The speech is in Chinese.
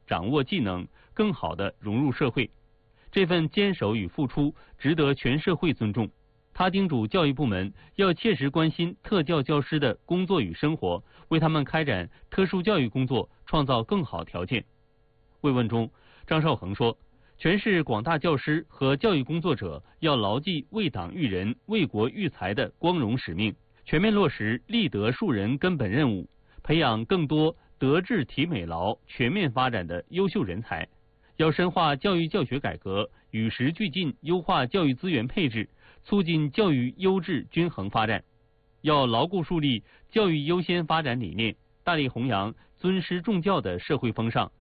掌握技能，更好地融入社会。这份坚守与付出值得全社会尊重。他叮嘱教育部门要切实关心特教教师的工作与生活，为他们开展特殊教育工作创造更好条件。慰问中，张绍恒说，全市广大教师和教育工作者要牢记为党育人、为国育才的光荣使命，全面落实立德树人根本任务，培养更多德智体美劳全面发展的优秀人才。要深化教育教学改革，与时俱进优化教育资源配置，促进教育优质均衡发展。要牢固树立教育优先发展理念，大力弘扬尊师重教的社会风尚，